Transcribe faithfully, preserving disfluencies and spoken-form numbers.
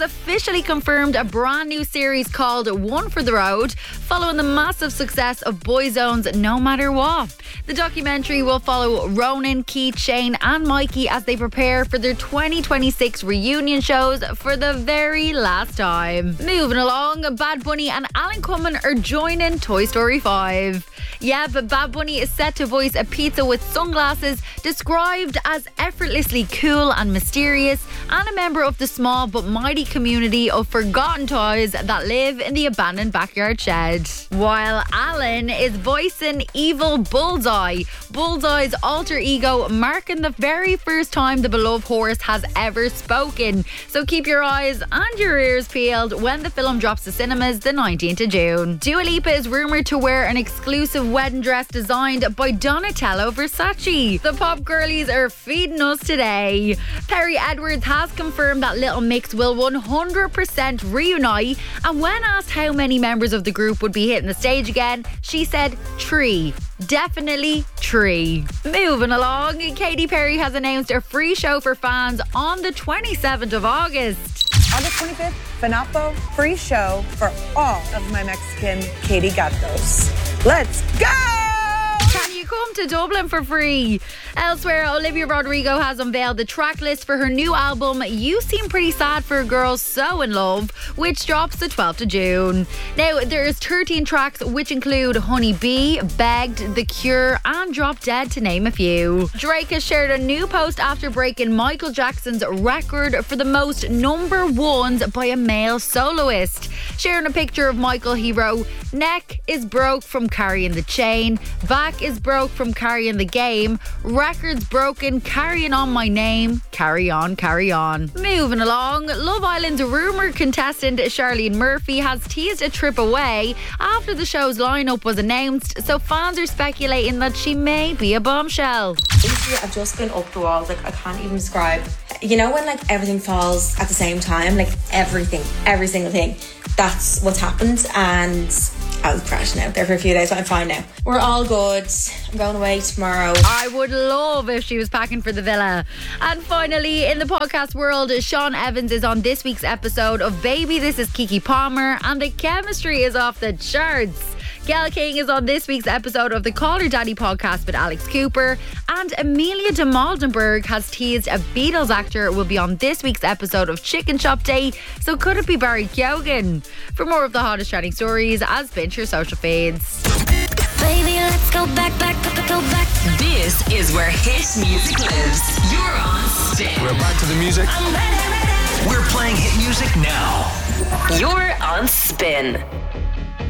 has officially confirmed a brand new series called One for the Road, following the massive success of Boyzone's No Matter What. The documentary will follow Ronan, Keith, Shane and Mikey as they prepare for their twenty twenty-six reunion shows for the very last time. Moving along, Bad Bunny and Alan Cumming are joining Toy Story five. Yeah, but Bad Bunny is set to voice a pizza with sunglasses, described as effortlessly cool and mysterious, and a member of the small but mighty community of forgotten toys that live in the abandoned backyard shed. While Alan is voicing evil Bullseye, Bullseye's alter ego, marking the very first time the beloved horse has ever spoken. So keep your eyes and your ears peeled when the film drops to cinemas the nineteenth of June. Dua Lipa is rumoured to wear an exclusive wedding dress designed by Donatella Versace. The pop girlies are feeding us today. Perry Edwards has confirmed that Little Mix will one hundred percent reunite, and when asked how many members of the group would be hitting the stage again, she said three. Definitely three. Moving along, Katy Perry has announced a free show for fans on the twenty-seventh of August. August twenty-fifth, Fanapo, free show for all of my Mexican Katy Gatos. Let's go! Can you come to Dublin for free? Elsewhere, Olivia Rodrigo has unveiled the track list for her new album, You Seem Pretty Sad for a Girl So In Love, which drops the twelfth of June. Now, there's thirteen tracks, which include Honey Bee, Begged, The Cure, and Drop Dead, to name a few. Drake has shared a new post after breaking Michael Jackson's record for the most number ones by a male soloist. Sharing a picture of Michael, he wrote, "Neck is broke from carrying the chain, back is broke from carrying the game, records broken, carrying on my name, carry on, carry on." Moving along, Love Island's rumoured contestant Charlene Murphy has teased a trip away after the show's lineup was announced, so fans are speculating that she may be a bombshell. Basically, I've just been up the walls, like I can't even describe. You know when like everything falls at the same time, like everything, every single thing. That's what's happened, and I was crashing out there for a few days, but I'm fine now. We're all good. I'm going away tomorrow. I would love if she was packing for the villa. And finally, in the podcast world, Sean Evans is on this week's episode of Baby This Is Keke Palmer, and the chemistry is off the charts. Gayle King is on this week's episode of the Call Her Daddy podcast with Alex Cooper, and Amelia de Maldenberg has teased a Beatles actor will be on this week's episode of Chicken Shop Day, so could it be Barry Keoghan? For more of the hottest trending stories, as binge your social feeds. Baby, let's go back, back, back, go back. This is where hit music lives. You're on Spin. We're back to the music. I'm ready, ready. We're playing hit music now. You're on Spin.